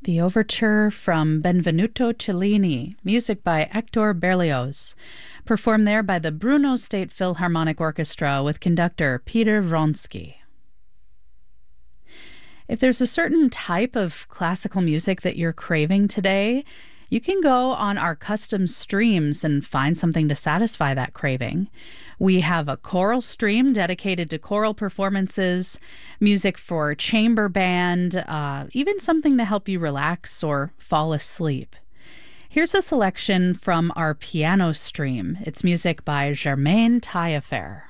The overture from Benvenuto Cellini, music by Hector Berlioz, performed there by the Brno State Philharmonic Orchestra with conductor Peter Vronsky. If there's a certain type of classical music that you're craving today, you can go on our custom streams and find something to satisfy that craving. We have a choral stream dedicated to choral performances, music for chamber band, even something to help you relax or fall asleep. Here's a selection from our piano stream. It's music by Germain Taillefer.